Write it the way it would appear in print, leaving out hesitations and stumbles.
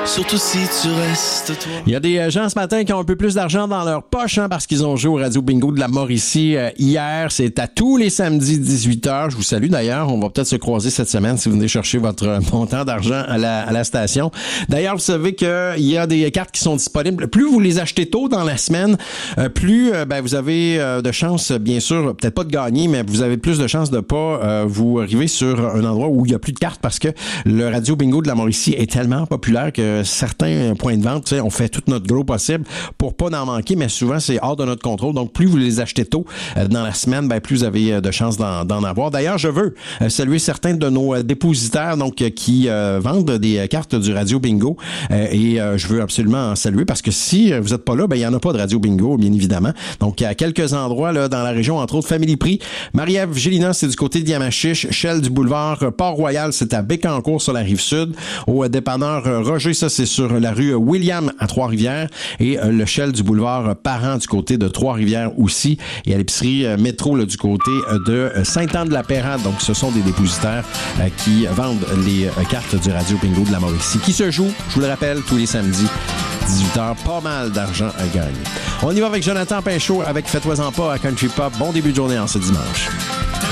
surtout si tu restes toi. Il y a des gens ce matin qui ont un peu plus d'argent dans leur poche parce qu'ils ont joué au Radio Bingo de la Mauricie hier. C'est à tous les samedis 18h. Je vous salue d'ailleurs. On va peut-être se croiser cette semaine si vous venez chercher votre montant d'argent à la station. D'ailleurs, vous savez qu'il y a des cartes qui sont disponibles. Plus vous les achetez tôt dans la semaine, plus vous avez de chances, bien sûr, peut-être pas de gagner, mais vous avez plus de chances de pas vous arriver sur un endroit où il y a plus de cartes parce que le Radio Bingo de la Mauricie est tellement populaire que certains points de vente, on fait tout notre gros possible pour pas en manquer, mais souvent c'est hors de notre contrôle. Donc plus vous les achetez tôt dans la semaine, plus vous avez de chances d'en avoir. D'ailleurs, je veux saluer certains de nos dépositaires donc qui vendent des cartes du Radio Bingo et je veux absolument en saluer parce que si vous êtes pas là, il y en a pas de Radio Bingo, bien évidemment. Donc à quelques endroits là dans la région, entre autres Family Prix, Marie-Ève Gélina, c'est du côté de Yamachiche, Shell du boulevard Port-Royal, c'est à Bécancour sur la Rive-Sud, au dépanneur Roger, ça c'est sur la rue William à Trois-Rivières et le Shell du boulevard Parent du côté de Trois-Rivières aussi et à l'épicerie Métro là, du côté de Saint-Anne-de-la-Pérade. Donc ce sont des dépositaires qui vendent les cartes du Radio Bingo de la Mauricie qui se jouent, je vous le rappelle, tous les samedis 18h, pas mal d'argent à gagner. On y va avec Jonathan Pinchot avec Fais-toi-en pas à Country Pop. Bon début de journée en ce dimanche.